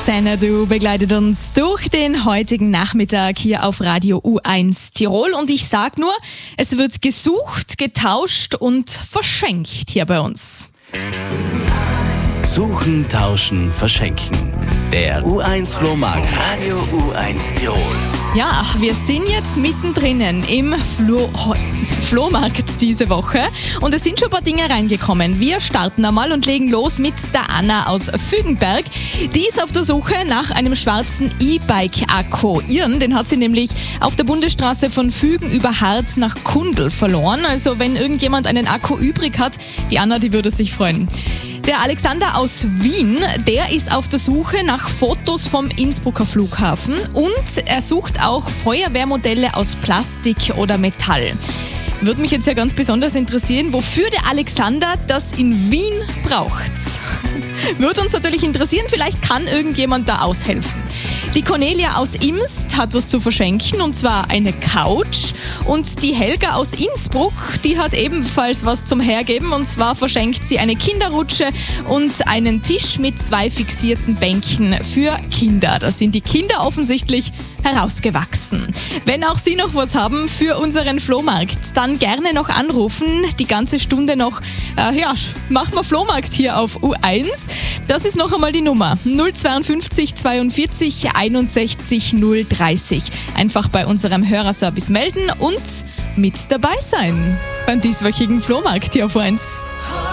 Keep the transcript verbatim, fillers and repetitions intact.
Xanadu begleitet uns durch den heutigen Nachmittag hier auf Radio U eins Tirol. Und ich sag nur, es wird gesucht, getauscht und verschenkt hier bei uns. Suchen, tauschen, verschenken. Der U eins Flohmarkt Radio U eins Tirol. Ja, wir sind jetzt mittendrin im Flo- Flohmarkt diese Woche und es sind schon ein paar Dinge reingekommen. Wir starten einmal und legen los mit der Anna aus Fügenberg. Die ist auf der Suche nach einem schwarzen E-Bike-Akku. Ihren, den hat sie nämlich auf der Bundesstraße von Fügen über Harz nach Kundl verloren. Also wenn irgendjemand einen Akku übrig hat, die Anna, die würde sich freuen. Der Alexander aus Wien, der ist auf der Suche nach Fotos vom Innsbrucker Flughafen und er sucht auch Feuerwehrmodelle aus Plastik oder Metall. Würde mich jetzt ja ganz besonders interessieren, wofür der Alexander das in Wien braucht. Würde uns natürlich interessieren, vielleicht kann irgendjemand da aushelfen. Die Cornelia aus Imst hat was zu verschenken und zwar eine Couch. Und die Helga aus Innsbruck, die hat ebenfalls was zum Hergeben und zwar verschenkt sie eine Kinderrutsche und einen Tisch mit zwei fixierten Bänken für Kinder. Da sind die Kinder offensichtlich herausgewachsen. Wenn auch Sie noch was haben für unseren Flohmarkt, dann gerne noch anrufen. Die ganze Stunde noch, äh, ja, machen wir Flohmarkt hier auf U eins. Das ist noch einmal die Nummer null zweiundfünfzig zweiundvierzig einundsechzig null dreißig. Einfach bei unserem Hörerservice melden und mit dabei sein beim dieswöchigen Flohmarkt hier auf U eins.